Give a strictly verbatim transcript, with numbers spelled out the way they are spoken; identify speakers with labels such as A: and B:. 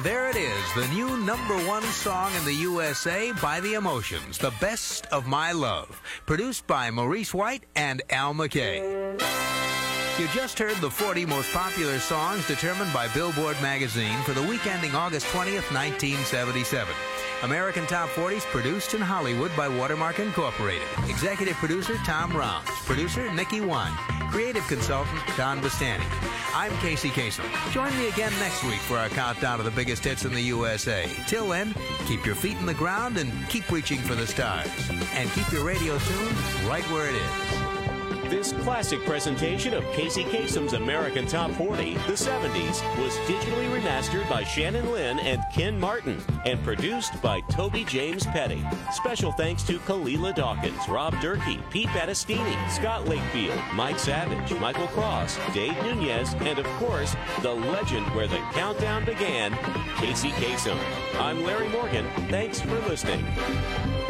A: And there it is, the new number one song in the U S A by The Emotions, The Best of My Love, produced by Maurice White and Al McKay. You just heard the forty most popular songs determined by Billboard magazine for the week ending August twentieth, nineteen seventy-seven. American Top forties produced in Hollywood by Watermark Incorporated. Executive producer Tom Rounds. Producer Nikki Wine. Creative consultant Don Bastani. I'm Casey Kasem. Join me again next week for our countdown of the biggest hits in the U S A. Till then, keep your feet in the ground and keep reaching for the stars. And keep your radio tuned right where it is.
B: This classic presentation of Casey Kasem's American Top forty, the seventies, was digitally remastered by Shannon Lynn and Ken Martin and produced by Toby James Petty. Special thanks to Kalila Dawkins, Rob Durkee, Pete Battistini, Scott Lakefield, Mike Savage, Michael Cross, Dave Nunez, and of course, the legend where the countdown began, Casey Kasem. I'm Larry Morgan. Thanks for listening.